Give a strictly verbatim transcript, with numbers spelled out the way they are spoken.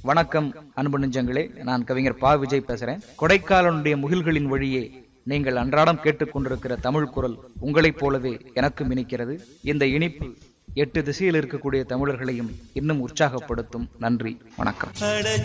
வணக்கம் அன்பு நெஞ்சங்களே, நான் கவிஞர் பா விஜய் பேசுறேன். கொடைக்காலனுடைய முகில்களின் வழியே நீங்கள் அன்றாடம் கேட்டுக்கொண்டிருக்கிற தமிழ் குரல் உங்களைப் போலவே எனக்கும் இனிக்கிறது. இந்த இனிப்பு எட்டு திசையில் இருக்கக்கூடிய தமிழர்களையும் இன்னும் உற்சாகப்படுத்தும். நன்றி, வணக்கம்.